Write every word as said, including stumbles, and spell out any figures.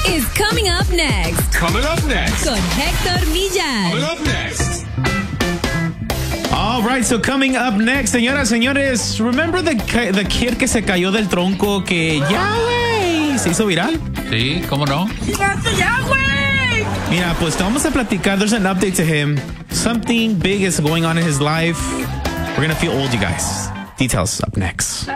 is coming up next. Coming up next. Con Héctor Millan. Coming up next. All right, so coming up next, señoras, señores, remember the, the kid que se cayó del tronco que ya, güey, se hizo viral? Sí, ¿cómo no? ¡Ya, güey! Mira, pues te vamos a platicar. There's an update to him. Something big is going on in his life. We're going to feel old, you guys. Details up next.